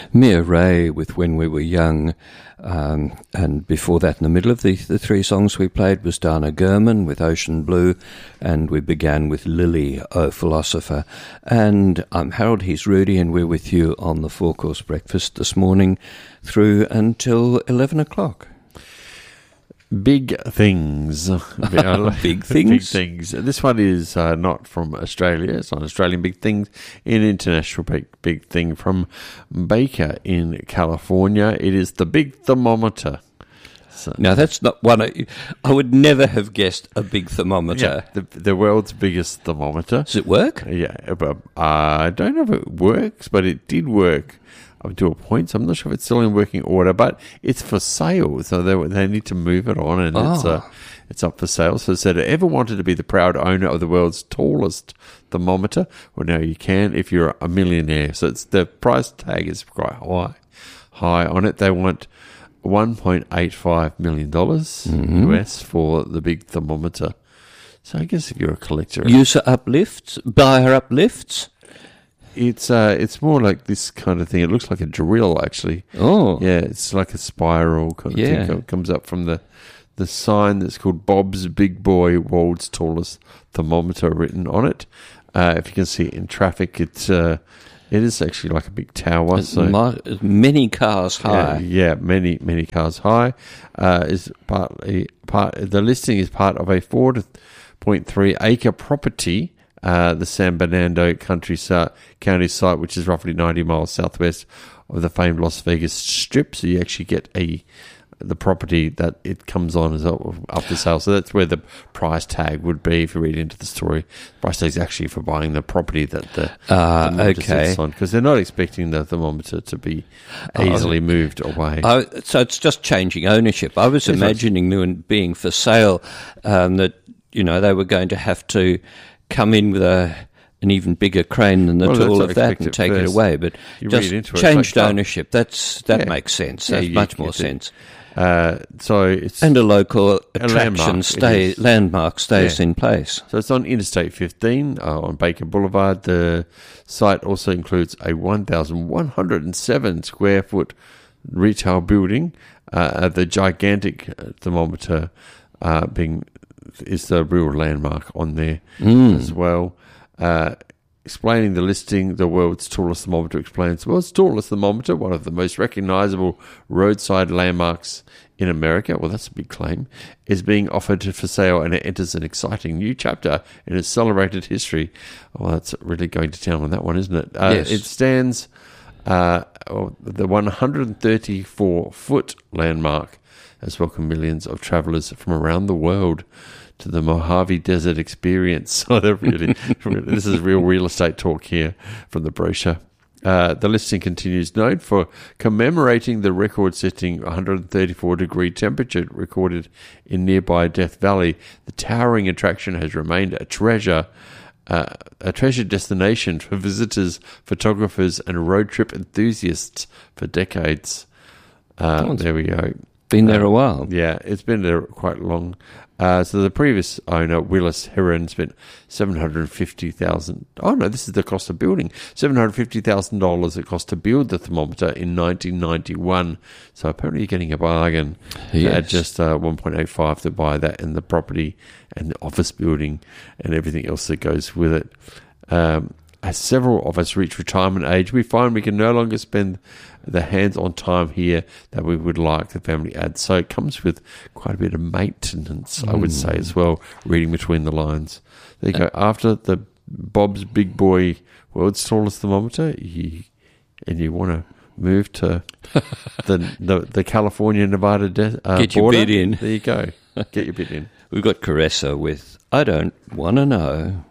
Mia Ray with When We Were Young, and before that, in the middle of the three songs we played, was Dana Gurman with Ocean Blue, and we began with Lily, O Philosopher. And I'm Harold, he's Rudy, and we're with you on the Four Course Breakfast this morning through until 11 o'clock. Big things. Big things? Big things. This one is not from Australia. It's not an Australian big thing. An international big thing from Baker in California. It is the big thermometer. So, now, that's not one I would never have guessed a big thermometer. Yeah, the world's biggest thermometer. Does it work? Yeah. But I don't know if it works, but it did work up to a point, so I'm not sure if it's still in working order, but it's for sale, so they need to move it on, and it's up for sale. So it said, ever wanted to be the proud owner of the world's tallest thermometer? Well, now you can if you're a millionaire. So the price tag is quite high on it. They want $1.85 million US for the big thermometer. So I guess if you're a collector, user uplifts, buyer uplifts. It's more like this kind of thing. It looks like a drill, actually. Oh. Yeah, it's like a spiral kind of thing. It comes up from the sign that's called Bob's Big Boy, World's Tallest Thermometer written on it. If you can see it in traffic, it is actually like a big tower. So many cars high. Yeah, many cars high. The listing is part of a 4.3 acre property, the San Bernardino County site, which is roughly 90 miles southwest of the famed Las Vegas Strip. So you actually get the property that it comes on is up for sale. So that's where the price tag would be if you read into the story. The price tag is actually for buying the property that the thermometer sits on, because they're not expecting the thermometer to be easily moved away. So it's just changing ownership. I was imagining them being for sale, that they were going to have to come in with an even bigger crane than the tool of that and take it away. But just changed ownership. That makes sense. That's much more sense. So it's and a local attraction landmark stays in place. So it's on Interstate 15 on Baker Boulevard. The site also includes a 1,107 square foot retail building. The gigantic thermometer is the real landmark on there as well. Explaining the listing, the world's tallest thermometer explains, the world's tallest thermometer, one of the most recognizable roadside landmarks in America, well, that's a big claim, is being offered for sale, and it enters an exciting new chapter in its celebrated history. Well, that's really going to town on that one, isn't it? Yes. It stands the 134-foot landmark has welcomed millions of travelers from around the world to the Mojave Desert experience. So this is real estate talk here from the brochure. The listing continues, known for commemorating the record-setting 134-degree temperature recorded in nearby Death Valley. The towering attraction has remained a treasure destination for visitors, photographers, and road trip enthusiasts for decades. There we go. Been there a while. Yeah, it's been there quite long. So the previous owner, Willis Heron, spent $750,000. Oh no, this is the cost of building. $750,000 it cost to build the thermometer in 1991. So apparently you're getting a bargain. Yes. At just $1.85 to buy that and the property and the office building and everything else that goes with it. As several of us reach retirement age, we find we can no longer spend the hands-on time here that we would like, the family adds. So it comes with quite a bit of maintenance, I would say, as well, reading between the lines. There you go. After the Bob's Big Boy world's tallest thermometer, and you want to move to the California-Nevada border. Get your bid in. There you go. Get your bid in. We've got Caressa with I Don't Want to Know.